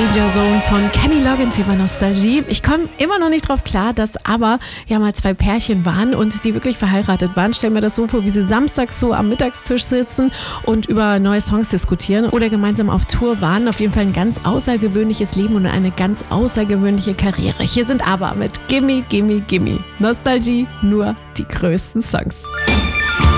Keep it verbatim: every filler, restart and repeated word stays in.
Danger Zone von Kenny Loggins hier bei Nostalgie. Ich komme immer noch nicht drauf klar, dass aber ja mal zwei Pärchen waren und die wirklich verheiratet waren. Stell mir das so vor, wie sie samstags so am Mittagstisch sitzen und über neue Songs diskutieren oder gemeinsam auf Tour waren. Auf jeden Fall ein ganz außergewöhnliches Leben und eine ganz außergewöhnliche Karriere. Hier sind aber mit Gimme, Gimme, Gimme. Nostalgie, nur die größten Songs.